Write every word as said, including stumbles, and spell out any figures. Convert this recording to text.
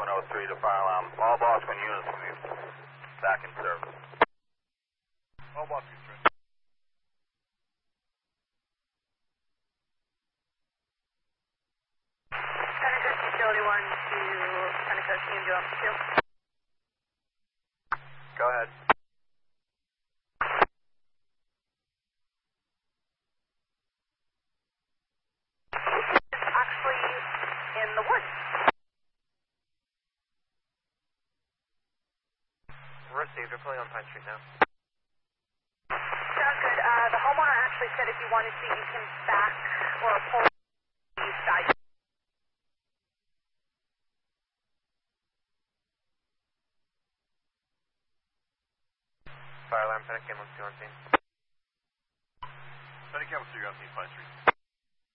one oh three to fire alarm. All Boston units will be back in service. All Boston units. Senator Utility one to Senator C M D officer two. Go ahead. It's actually in the woods. Received. We're pulling on Pine Street now. Sounds good. Uh, the homeowner actually said if you wanted to, you can back or pull the east side. Fire alarm, Panic Ambulance two on scene. Panic Ambulance two on scene, Pine Street.